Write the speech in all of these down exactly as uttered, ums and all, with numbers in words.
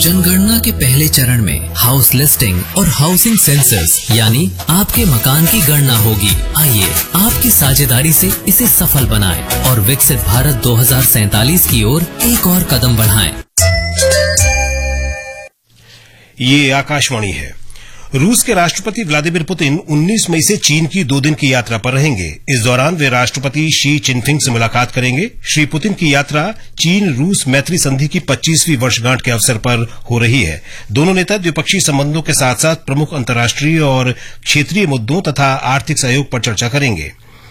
जनगणना के पहले चरण में हाउस लिस्टिंग और हाउसिंग सेंसस यानी आपके मकान की गणना होगी। आइए आपकी साझेदारी से इसे सफल बनाएं और विकसित भारत दो हज़ार सैंतालीस की ओर एक और कदम बढ़ाएं। ये आकाशवाणी है। रूस के राष्ट्रपति व्लादिमीर पुतिन उन्नीस मई से चीन की दो दिन की यात्रा पर रहेंगे। इस दौरान वे राष्ट्रपति शी चिनफिंग से मुलाकात करेंगे। श्री पुतिन की यात्रा चीन रूस मैत्री संधि की पच्चीसवीं वर्षगांठ के अवसर पर हो रही है। दोनों नेता द्विपक्षीय संबंधों के साथ साथ प्रमुख अंतर्राष्ट्रीय और क्षेत्रीय मुद्दों तथा आर्थिक सहयोग पर चर्चा करेंगे।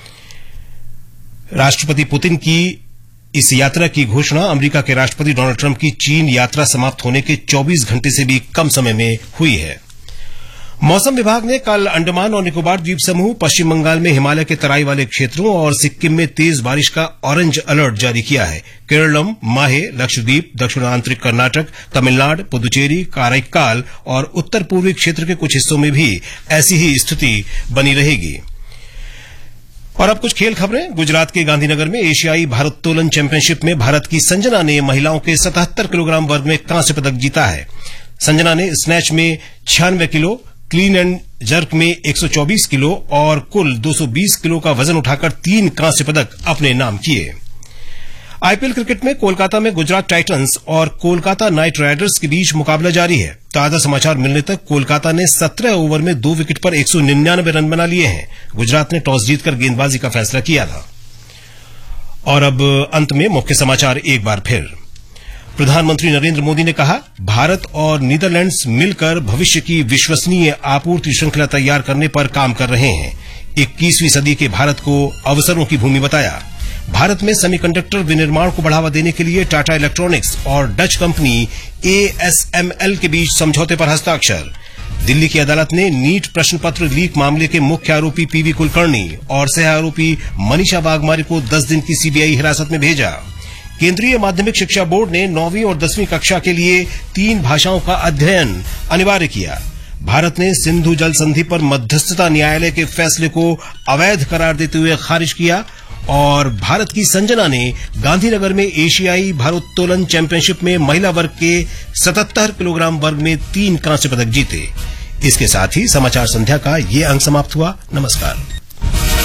राष्ट्रपति पुतिन की इस यात्रा की घोषणा अमेरिका के राष्ट्रपति डोनाल्ड ट्रंप की चीन यात्रा समाप्त होने के चौबीस घंटे से भी कम समय में हुई है। मौसम विभाग ने कल अंडमान और निकोबार द्वीप समूह, पश्चिम बंगाल में हिमालय के तराई वाले क्षेत्रों और सिक्किम में तेज बारिश का ऑरेंज अलर्ट जारी किया है। केरलम, माहे, लक्षद्वीप, दक्षिण आंतरिक कर्नाटक, तमिलनाडु, पुदुचेरी, काराइक्काल और उत्तर पूर्वी क्षेत्र के कुछ हिस्सों में भी ऐसी ही स्थिति बनी रहेगी। और अब कुछ खेल खबरें। गुजरात के गांधीनगर में एशियाई भारोत्तोलन चैंपियनशिप में भारत की संजना ने महिलाओं के सतहत्तर किलोग्राम वर्ग में कांस्य पदक जीता है। संजना ने स्नैच में छियानवे किलो, क्लीन एंड जर्क में एक सौ चौबीस किलो और कुल दो सौ बीस किलो का वजन उठाकर तीन कांस्य पदक अपने नाम किए। आईपीएल क्रिकेट में कोलकाता में गुजरात टाइटंस और कोलकाता नाइट राइडर्स के बीच मुकाबला जारी है। ताजा समाचार मिलने तक कोलकाता ने सत्रह ओवर में दो विकेट पर एक सौ निन्यानवे रन बना लिए हैं। गुजरात ने टॉस जीतकर गेंदबाजी का फैसला किया था। और अब अंत में मुख्य समाचार एक बार फिर। प्रधानमंत्री नरेंद्र मोदी ने कहा, भारत और नीदरलैंड्स मिलकर भविष्य की विश्वसनीय आपूर्ति श्रृंखला तैयार करने पर काम कर रहे हैं। इक्कीसवीं सदी के भारत को अवसरों की भूमि बताया। भारत में सेमीकंडक्टर विनिर्माण को बढ़ावा देने के लिए टाटा इलेक्ट्रॉनिक्स और डच कंपनी एएसएमएल के बीच समझौते पर हस्ताक्षर। दिल्ली की अदालत ने नीट प्रश्न पत्र लीक मामले के मुख्य आरोपी पीवी कुलकर्णी और सह आरोपी मनीषा वाघमारे को दस दिन की सीबीआई हिरासत में भेजा। केंद्रीय माध्यमिक शिक्षा बोर्ड ने नौवीं और दसवीं कक्षा के लिए तीन भाषाओं का अध्ययन अनिवार्य किया। भारत ने सिंधु जल संधि पर मध्यस्थता न्यायालय के फैसले को अवैध करार देते हुए खारिज किया। और भारत की संजना ने गांधीनगर में एशियाई भारोत्तोलन चैंपियनशिप में महिला वर्ग के सतहत्तर किलोग्राम वर्ग में तीन कांस्य पदक जीते। इसके साथ ही समाचार संध्या का ये अंक समाप्त हुआ। नमस्कार।